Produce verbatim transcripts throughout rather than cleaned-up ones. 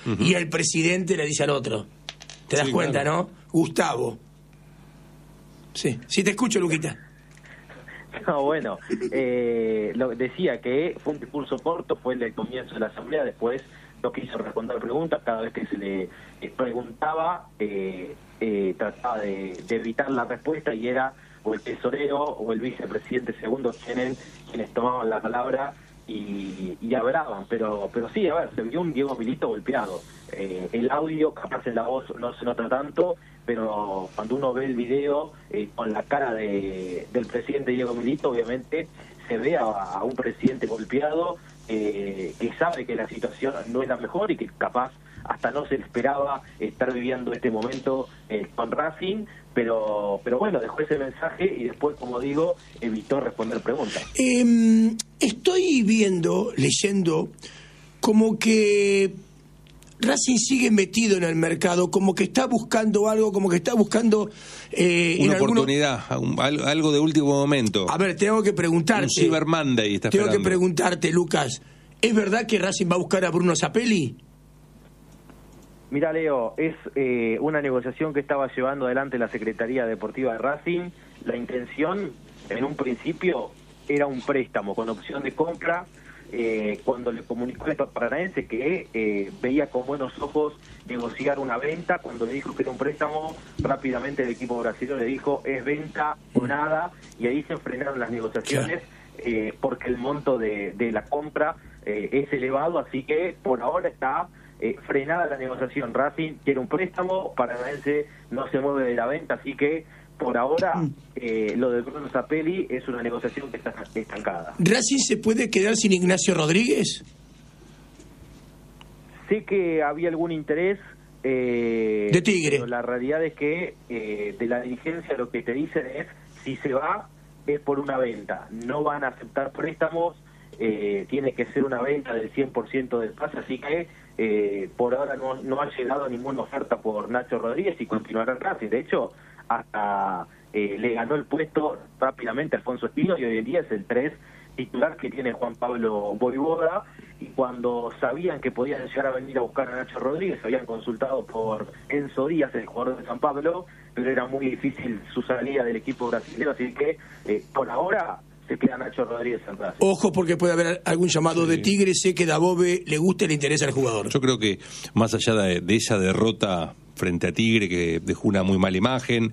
uh-huh. y el presidente le dice al otro. ¿Te das sí, cuenta, claro. no? Gustavo. Sí, sí te escucho, Luquita. No, bueno, eh, lo decía que fue un discurso corto, fue el comienzo de la asamblea, después no quiso responder preguntas, cada vez que se le preguntaba eh, eh, trataba de, de evitar la respuesta y era o el tesorero o el vicepresidente segundo quienes, quienes tomaban la palabra y, y hablaban, pero pero sí, a ver, se vio un Diego Milito golpeado, eh, el audio, capaz en la voz no se nota tanto, pero cuando uno ve el video eh, con la cara de, del presidente Diego Milito, obviamente se ve a, a un presidente golpeado, eh, que sabe que la situación no es la mejor y que capaz hasta no se esperaba estar viviendo este momento eh, con Racing, pero pero bueno, dejó ese mensaje y después, como digo, evitó responder preguntas. Eh, estoy viendo, leyendo, como que Racing sigue metido en el mercado, como que está buscando algo, como que está buscando eh, una en oportunidad, alguno... un, algo de último momento. A ver, tengo que preguntarte. Un Cyber Monday está Tengo esperando. que preguntarte, Lucas, ¿es verdad que Racing va a buscar a Bruno Zapelli? Mira, Leo, es eh, una negociación que estaba llevando adelante la Secretaría Deportiva de Racing. La intención, en un principio, era un préstamo con opción de compra. Eh, cuando le comunicó al Paranaense que eh, veía con buenos ojos negociar una venta, cuando le dijo que era un préstamo, rápidamente el equipo brasileño le dijo es venta o nada, y ahí se frenaron las negociaciones eh, porque el monto de, de la compra eh, es elevado, así que por ahora está eh, frenada la negociación. Racing quiere un préstamo, Paranaense no se mueve de la venta, así que por ahora eh, lo de Bruno Zapelli es una negociación que está estancada. ¿Racing se puede quedar sin Ignacio Rodríguez? Sé que había algún interés eh, de Tigre, pero la realidad es que eh, de la dirigencia lo que te dicen es si se va es por una venta, no van a aceptar préstamos, eh, tiene que ser una venta del cien por ciento del pase, así que eh, por ahora no, no ha llegado ninguna oferta por Nacho Rodríguez y continuará en Racing. De hecho, hasta eh, le ganó el puesto rápidamente a Alfonso Espino y hoy en día es el tres titular que tiene Juan Pablo Voivoda, y cuando sabían que podían llegar a venir a buscar a Nacho Rodríguez, habían consultado por Enzo Díaz, el jugador de San Pablo, pero era muy difícil su salida del equipo brasileño, así que eh, por ahora se queda Nacho Rodríguez en Racing. Ojo, porque puede haber algún llamado sí. de Tigre, sé que Dabove le gusta y le interesa al jugador. Yo creo que más allá de, de esa derrota frente a Tigre, que dejó una muy mala imagen,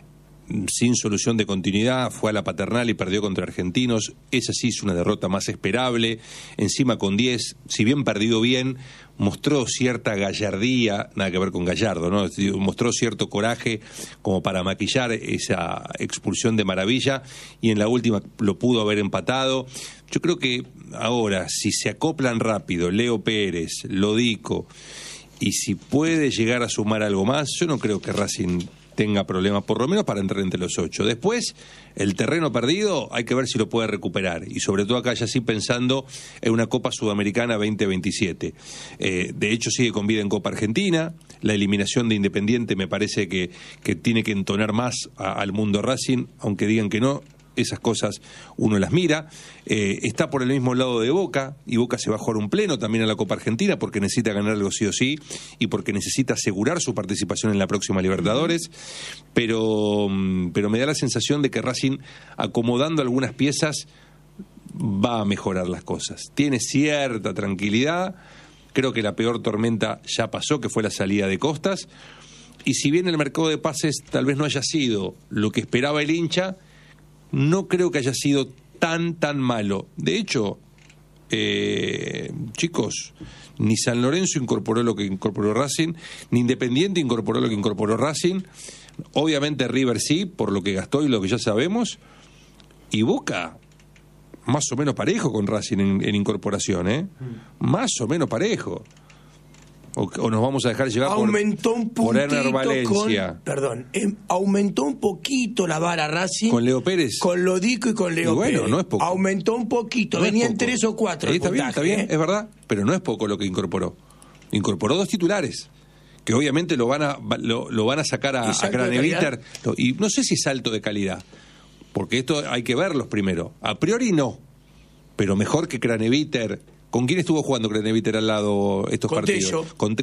sin solución de continuidad, fue a la Paternal y perdió contra Argentinos. Esa sí es una derrota más esperable, encima con diez, si bien perdido bien, mostró cierta gallardía, nada que ver con Gallardo, ¿no? Mostró cierto coraje como para maquillar esa expulsión de Maravilla, y en la última lo pudo haber empatado. Yo creo que ahora, si se acoplan rápido Leo Pérez, Lodico, y si puede llegar a sumar algo más, yo no creo que Racing tenga problemas, por lo menos para entrar entre los ocho. Después, el terreno perdido hay que ver si lo puede recuperar, y sobre todo acá ya sí pensando en una Copa Sudamericana veinte veintisiete. Eh, de hecho sigue con vida en Copa Argentina, la eliminación de Independiente me parece que, que tiene que entonar más a, al mundo Racing, aunque digan que no. Esas cosas uno las mira. Eh, está por el mismo lado de Boca, y Boca se va a jugar un pleno también a la Copa Argentina porque necesita ganar algo sí o sí y porque necesita asegurar su participación en la próxima Libertadores, pero, pero me da la sensación de que Racing, acomodando algunas piezas, va a mejorar las cosas. Tiene cierta tranquilidad, creo que la peor tormenta ya pasó, que fue la salida de Costas, y si bien el mercado de pases tal vez no haya sido lo que esperaba el hincha, no creo que haya sido tan, tan malo. De hecho, eh, chicos, ni San Lorenzo incorporó lo que incorporó Racing, ni Independiente incorporó lo que incorporó Racing. Obviamente River sí, por lo que gastó y lo que ya sabemos. Y Boca, más o menos parejo con Racing en, en incorporación, ¿eh? Mm. Más o menos parejo. O, o nos vamos a dejar llevar aumentó por, un por Ener Valencia. Con, perdón, eh, aumentó un poquito la vara Racing. Con Leo Pérez. Con Lodico y con Leo y bueno, Pérez. No es poco. Aumentó un poquito, no venían tres o cuatro. Ahí está puntaje, bien, está bien, ¿eh? Es verdad, pero no es poco lo que incorporó. Incorporó dos titulares, que obviamente lo van a lo, lo van a sacar a, a Craneviter. Y no sé si es salto de calidad, porque esto hay que verlos primero. A priori no, pero mejor que Craneviter. ¿Con quién estuvo jugando Craneviter al lado estos con partidos? Tello. Con,